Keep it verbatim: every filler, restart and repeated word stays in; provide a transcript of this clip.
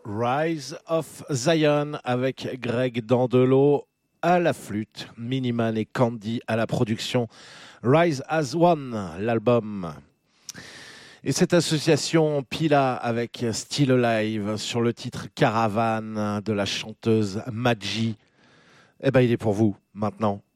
Rise of Zion avec Greg Dandelot à la flûte, Miniman et Candy à la production, Rise as One, l'album. Et cette association Pila avec Still Alive sur le titre Caravane de la chanteuse Madji, eh ben il est pour vous maintenant.